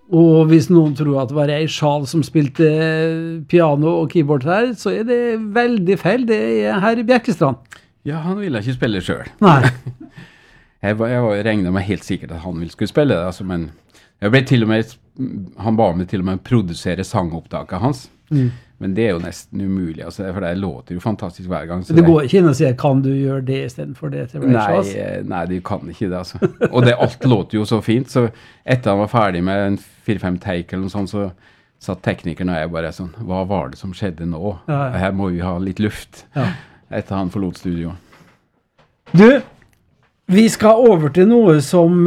Og hvis noen tror at det var Ray Charles som spilte piano og keyboard her, så det veldig feil. Det herr Bjerkestrand. Ja, han ville ikke spille selv. Nei. Jeg regnet meg helt sikkert at han ville skulle spille det, altså, men jeg ble til og med, han ba meg til og med produsere sangopptaket hans. Men det jo nesten umulig, altså, for det låter jo fantastisk hver gang. Det går ikke inn å si, kan du gjøre det I stedet for det til Ray Charles? Nei, du kan ikke det, altså. Og alt låter jo så fint, så etter han var ferdig med en 4-5 take eller noe sånt, så satt teknikeren og jeg bare sånn, hva var det som skjedde nå? Ja. Her må vi ha litt luft, etter han forlot studio. Du, vi skal over til noe som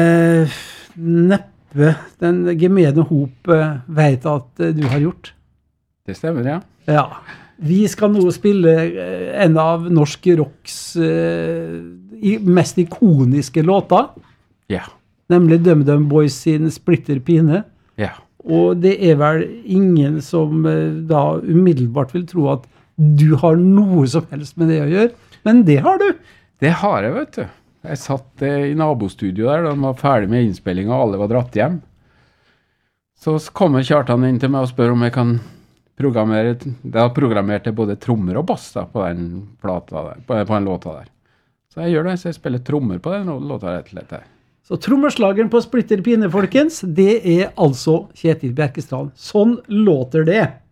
neppe den gemene hop vet at du har gjort. Det stemmer, ja. Ja. Vi skal nå spille en av norsk rocks mest ikoniske låter. Ja. Nemlig DumDum Boys sin Splitter Pine. Ja. Og det vel ingen som da umiddelbart vil tro at du har noe som helst med det å gjøre. Men det har du. Det har jeg, vet du. Jeg satt I nabostudio der, da de var ferdig med innspilling og alle var dratt hjem. Så kommer Kjartan inn til meg og spør om jeg kan programmere, da programmerte jeg både trommer og bass da, på den plata der, på den låta der. Så jeg gjør det, så jeg spiller trommer på den låta rett og slett her. Så trommerslageren på Splitter Pine, folkens, det altså Kjetil Bjerkestrand. Sånn låter det.